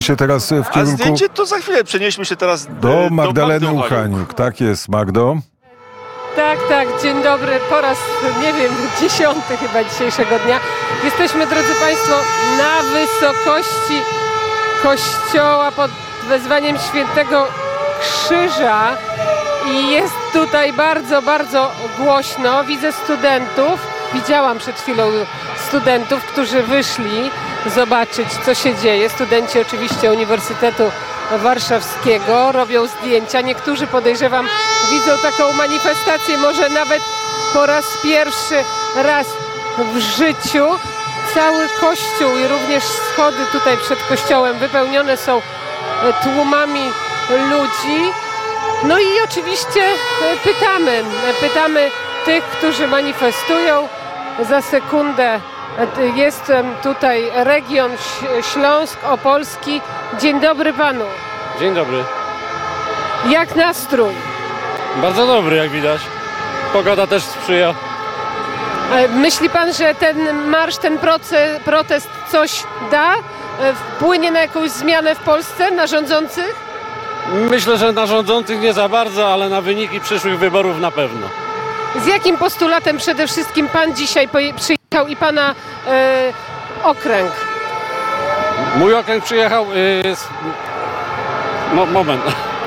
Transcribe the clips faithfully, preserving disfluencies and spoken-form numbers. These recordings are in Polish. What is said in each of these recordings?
się teraz w kierunku... A zdjęcie to za chwilę przenieśmy się teraz do, do Magdaleny do Magdy Uchaniuk. Tak jest, Magdo. Tak, tak, dzień dobry, po raz, nie wiem, dziesiąty chyba dzisiejszego dnia. Jesteśmy, drodzy Państwo, na wysokości kościoła pod wezwaniem Świętego Krzyża i jest tutaj bardzo, bardzo głośno. Widzę studentów, widziałam przed chwilą studentów, którzy wyszli zobaczyć, co się dzieje. Studenci oczywiście Uniwersytetu Warszawskiego robią zdjęcia. Niektórzy, podejrzewam, widzą taką manifestację, może nawet po raz pierwszy raz w życiu. Cały kościół i również schody tutaj przed kościołem wypełnione są tłumami ludzi. No i oczywiście pytamy, pytamy tych, którzy manifestują. Za sekundę jest tutaj region Śląsk Opolski. Dzień dobry panu. Dzień dobry. Jak nastrój? Bardzo dobry, jak widać. Pogoda też sprzyja. Myśli pan, że ten marsz, ten proces, protest coś da? Wpłynie na jakąś zmianę w Polsce, na rządzących? Myślę, że na rządzących nie za bardzo, ale na wyniki przyszłych wyborów na pewno. Z jakim postulatem przede wszystkim pan dzisiaj przyjechał i pana e, okręg? Mój okręg przyjechał... Yy, z... Mo, moment.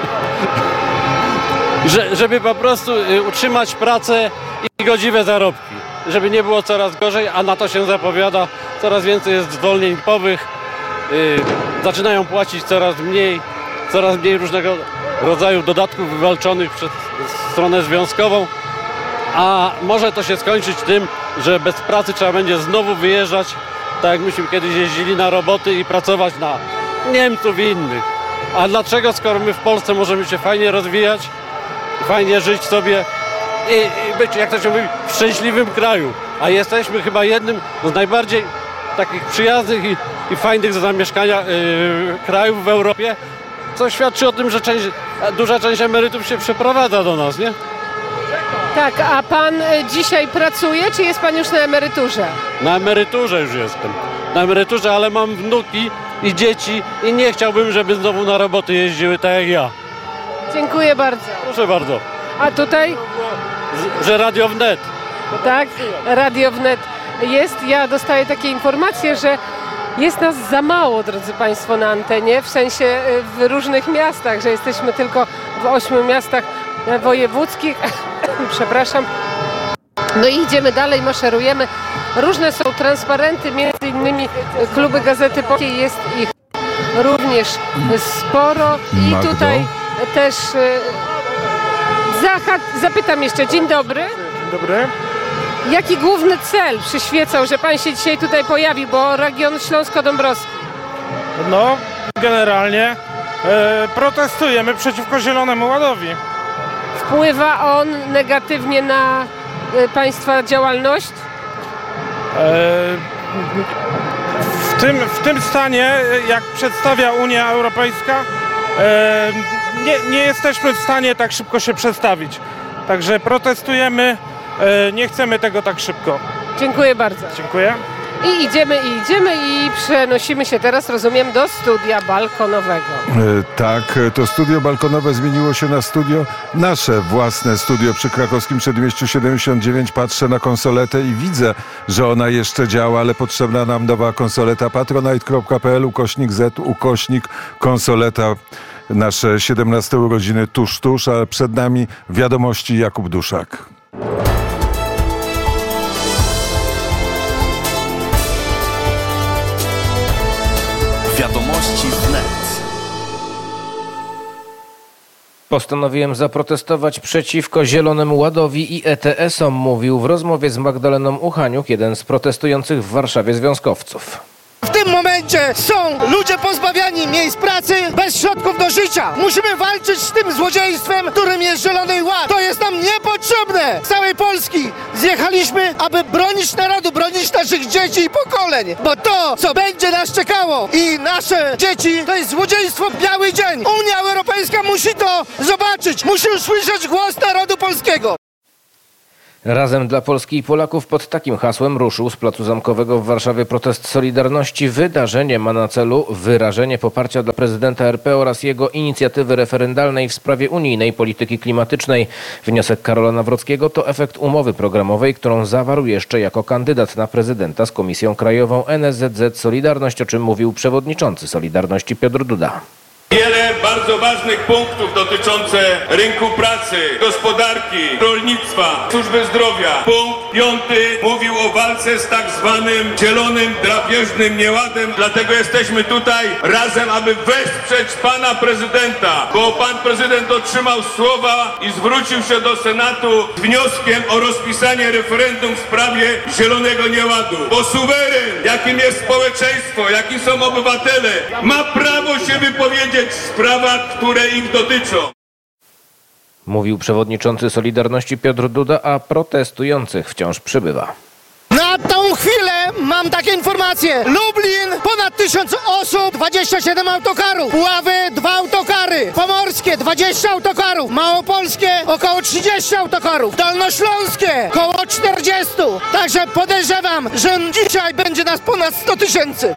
Że, żeby po prostu yy, utrzymać pracę i godziwe zarobki. Żeby nie było coraz gorzej, a na to się zapowiada. Coraz więcej jest zwolnień powych. Yy, zaczynają płacić coraz mniej. Coraz mniej różnego rodzaju dodatków wywalczonych przez stronę związkową. A może to się skończyć tym, że bez pracy trzeba będzie znowu wyjeżdżać, tak jak myśmy kiedyś jeździli na roboty i pracować na Niemców i innych. A dlaczego, skoro my w Polsce możemy się fajnie rozwijać, fajnie żyć sobie i, i być, jak to się mówi, w szczęśliwym kraju. A jesteśmy chyba jednym z najbardziej takich przyjaznych i, i fajnych do zamieszkania yy, krajów w Europie, co świadczy o tym, że część, duża część emerytów się przeprowadza do nas, nie? Tak, a pan dzisiaj pracuje, czy jest pan już na emeryturze? Na emeryturze już jestem. Na emeryturze, ale mam wnuki i dzieci i nie chciałbym, żeby znowu na roboty jeździły tak jak ja. Dziękuję bardzo. Proszę bardzo. A tutaj? Z, że Radio Wnet. Tak, Radio Wnet jest. Ja dostaję takie informacje, że jest nas za mało, drodzy Państwo, na antenie, w sensie w różnych miastach, że jesteśmy tylko w ośmiu miastach wojewódzkich. Przepraszam. No i idziemy dalej, maszerujemy. Różne są transparenty, między innymi kluby Gazety Polskiej, jest ich również sporo. I Magdo. tutaj też Zacha, zapytam jeszcze, dzień dobry. Dzień dobry. Jaki główny cel przyświecał, że pan się dzisiaj tutaj pojawił, bo region Śląsko-Dąbrowski? No, generalnie e, protestujemy przeciwko Zielonemu Ładowi. Wpływa on negatywnie na y, państwa działalność? E, w, tym, w tym stanie, jak przedstawia Unia Europejska, e, nie, nie jesteśmy w stanie tak szybko się przestawić. Także protestujemy, e, nie chcemy tego tak szybko. Dziękuję bardzo. Dziękuję. I idziemy, i idziemy i przenosimy się teraz, rozumiem, do studia balkonowego. E, tak, to studio balkonowe zmieniło się na studio, nasze własne studio przy Krakowskim Przedmieściu siedemdziesiąt dziewięć. Patrzę na konsoletę i widzę, że ona jeszcze działa, ale potrzebna nam nowa konsoleta. patronite kropka p l ukośnik z ukośnik konsoleta. Nasze siedemnaste urodziny tuż, tuż, a przed nami wiadomości. Jakub Duszak. Wiadomości wnet. Postanowiłem zaprotestować przeciwko Zielonemu Ładowi i E T S-om, mówił w rozmowie z Magdaleną Uchaniuk jeden z protestujących w Warszawie związkowców. W tym momencie są ludzie pozbawiani miejsc pracy, bez środków do życia. Musimy walczyć z tym złodziejstwem, którym jest Zielony Ład. To jest nam niepotrzebne. Z całej Polski zjechaliśmy, aby bronić narodu, bronić naszych dzieci i pokoleń. Bo to, co będzie nas czekało i nasze dzieci, to jest złodziejstwo w biały dzień. Unia Europejska musi to zobaczyć. Musi usłyszeć głos narodu polskiego. Razem dla Polski i Polaków pod takim hasłem ruszył z Placu Zamkowego w Warszawie protest Solidarności. Wydarzenie ma na celu wyrażenie poparcia dla prezydenta R P oraz jego inicjatywy referendalnej w sprawie unijnej polityki klimatycznej. Wniosek Karola Nawrockiego to efekt umowy programowej, którą zawarł jeszcze jako kandydat na prezydenta z Komisją Krajową N S Z Z Solidarność, o czym mówił przewodniczący Solidarności Piotr Duda. Wiele bardzo ważnych punktów dotyczące rynku pracy, gospodarki, rolnictwa, służby zdrowia. Punkt piąty mówił o walce z tak zwanym zielonym, drapieżnym nieładem. Dlatego jesteśmy tutaj razem, aby wesprzeć pana prezydenta, bo pan prezydent otrzymał słowa i zwrócił się do Senatu z wnioskiem o rozpisanie referendum w sprawie zielonego nieładu. Bo suweren, jakim jest społeczeństwo, jakim są obywatele, ma prawo się wypowiedzieć w sprawach, które ich dotyczą. Mówił przewodniczący Solidarności Piotr Duda, a protestujących wciąż przybywa. Na tą chwilę mam takie informacje. Lublin ponad tysiąc osób, dwadzieścia siedem autokarów. Puławy dwa autokary. Pomorskie dwadzieścia autokarów. Małopolskie około trzydzieści autokarów. Dolnośląskie około czterdzieści. Także podejrzewam, że dzisiaj będzie nas ponad sto tysięcy.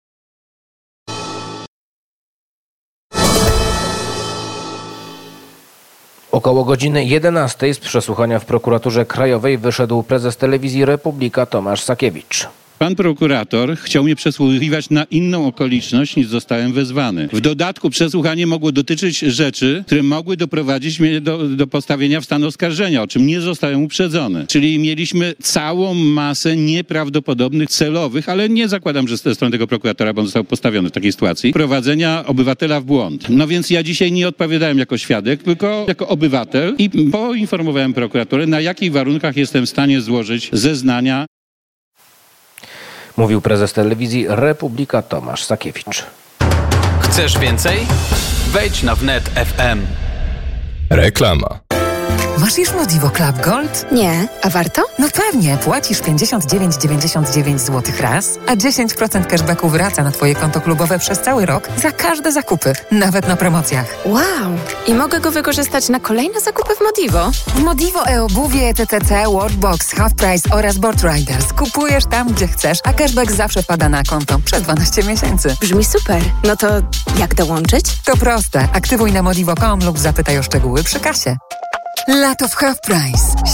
Około godziny jedenastej z przesłuchania w prokuraturze krajowej wyszedł prezes telewizji Republika Tomasz Sakiewicz. Pan prokurator chciał mnie przesłuchiwać na inną okoliczność, niż zostałem wezwany. W dodatku przesłuchanie mogło dotyczyć rzeczy, które mogły doprowadzić mnie do, do postawienia w stan oskarżenia, o czym nie zostałem uprzedzony. Czyli mieliśmy całą masę nieprawdopodobnych, celowych, ale nie zakładam, że ze strony tego prokuratora, bo on został postawiony w takiej sytuacji, prowadzenia obywatela w błąd. No więc ja dzisiaj nie odpowiadałem jako świadek, tylko jako obywatel i poinformowałem prokuraturę, na jakich warunkach jestem w stanie złożyć zeznania. Mówił prezes telewizji Republika Tomasz Sakiewicz. Chcesz więcej? Wejdź na wnet kropka f m. Reklama. Masz już Modivo Club Gold? Nie, a warto? No pewnie, płacisz pięćdziesiąt dziewięć dziewięćdziesiąt dziewięć złotych raz, a dziesięć procent cashbacku wraca na twoje konto klubowe przez cały rok za każde zakupy, nawet na promocjach. Wow! I mogę go wykorzystać na kolejne zakupy w Modivo? W Modivo e-obuwie, T T C, Worldbox, Half Price oraz Board Riders. Kupujesz tam, gdzie chcesz, a cashback zawsze wpada na konto przez dwanaście miesięcy. Brzmi super. No to jak dołączyć? To proste. Aktywuj na modivo kropka com lub zapytaj o szczegóły przy kasie. Lato w Half Price.